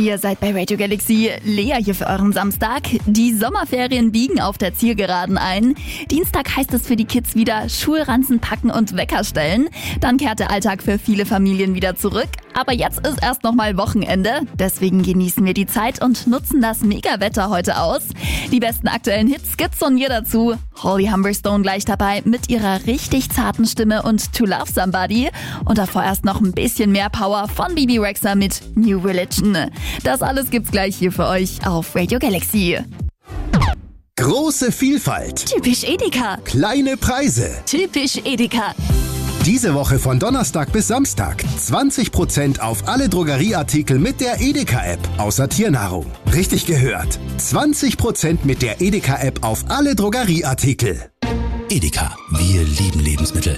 Ihr seid bei Radio Galaxy. Lea hier für euren Samstag. Die Sommerferien biegen auf der Zielgeraden ein. Dienstag heißt es für die Kids wieder Schulranzen packen und Wecker stellen. Dann kehrt der Alltag für viele Familien wieder zurück. Aber jetzt ist erst nochmal Wochenende. Deswegen genießen wir die Zeit und nutzen das Mega-Wetter heute aus. Die besten aktuellen Hits gibt's von mir dazu. Holly Humberstone gleich dabei mit ihrer richtig zarten Stimme und To Love Somebody. Und davor erst noch ein bisschen mehr Power von Bebe Rexha mit New Religion. Das alles gibt's gleich hier für euch auf Radio Galaxy. Große Vielfalt. Typisch Edeka. Kleine Preise. Typisch Edeka. Diese Woche von Donnerstag bis Samstag 20% auf alle Drogerieartikel mit der Edeka-App, außer Tiernahrung. Richtig gehört. 20% mit der Edeka-App auf alle Drogerieartikel. Edeka, wir lieben Lebensmittel.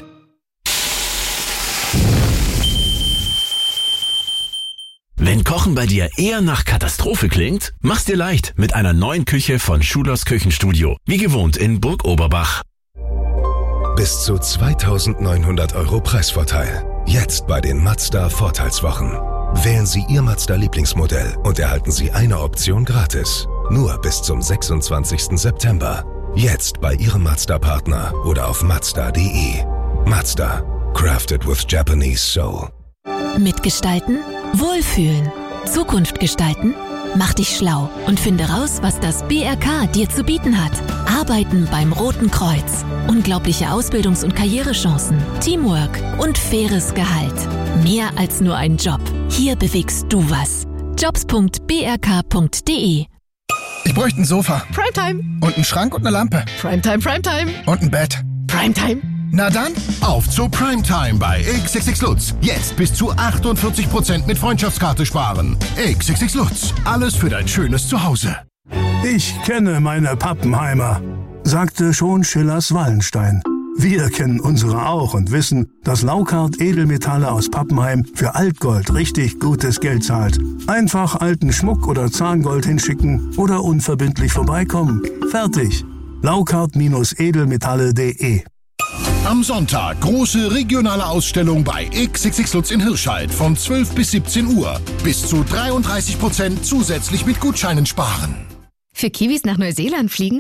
Wenn Kochen bei dir eher nach Katastrophe klingt, mach's dir leicht mit einer neuen Küche von Schulers Küchenstudio. Wie gewohnt in Burg Oberbach. Bis zu 2.900 € Preisvorteil. Jetzt bei den Mazda Vorteilswochen. Wählen Sie Ihr Mazda Lieblingsmodell und erhalten Sie eine Option gratis. Nur bis zum 26. September. Jetzt bei Ihrem Mazda-Partner oder auf Mazda.de. Mazda. Crafted with Japanese Soul. Mitgestalten? Wohlfühlen. Zukunft gestalten? Mach dich schlau und finde raus, was das BRK dir zu bieten hat. Arbeiten beim Roten Kreuz. Unglaubliche Ausbildungs- und Karrierechancen, Teamwork und faires Gehalt. Mehr als nur ein Job. Hier bewegst du was. Jobs.brk.de. Ich bräuchte ein Sofa. Primetime. Und einen Schrank und eine Lampe. Primetime, Primetime. Und ein Bett. Primetime. Na dann, auf zu Primetime bei XXX Lutz. Jetzt bis zu 48% mit Freundschaftskarte sparen. XXX Lutz. Alles für dein schönes Zuhause. Ich kenne meine Pappenheimer, sagte schon Schillers Wallenstein. Wir kennen unsere auch und wissen, dass Laukart Edelmetalle aus Pappenheim für Altgold richtig gutes Geld zahlt. Einfach alten Schmuck oder Zahngold hinschicken oder unverbindlich vorbeikommen. Fertig. Laukart-edelmetalle.de. Am Sonntag große regionale Ausstellung bei XXX Lutz in Hirscheid von 12 bis 17 Uhr. Bis zu 33% zusätzlich mit Gutscheinen sparen. Für Kiwis nach Neuseeland fliegen?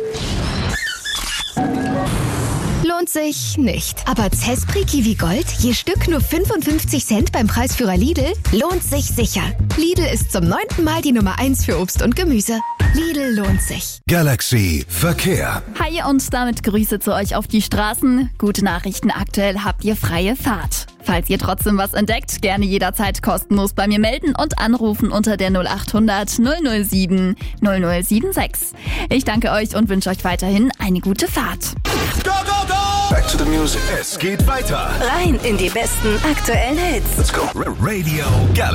Lohnt sich nicht. Aber Zespri Kiwi Gold, je Stück nur 55 Cent beim Preisführer Lidl, lohnt sich sicher. Lidl ist zum 9. Mal die Nummer 1 für Obst und Gemüse. Lidl lohnt sich. Galaxy Verkehr. Hi und damit Grüße zu euch auf die Straßen. Gute Nachrichten, aktuell habt ihr freie Fahrt. Falls ihr trotzdem was entdeckt, gerne jederzeit kostenlos bei mir melden und anrufen unter der 0800 007 0076. Ich danke euch und wünsche euch weiterhin eine gute Fahrt. Go, go, go! Back to the music. Es geht weiter. Rein in die besten aktuellen Hits. Let's go. Radio Galaxy.